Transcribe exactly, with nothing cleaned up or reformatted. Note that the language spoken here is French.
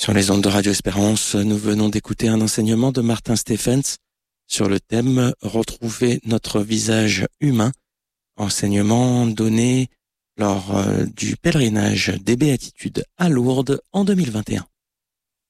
Sur les ondes de Radio Espérance, nous venons d'écouter un enseignement de Martin Stephens sur le thème « Retrouver notre visage humain », enseignement donné lors du pèlerinage des Béatitudes à Lourdes en deux mille vingt et un.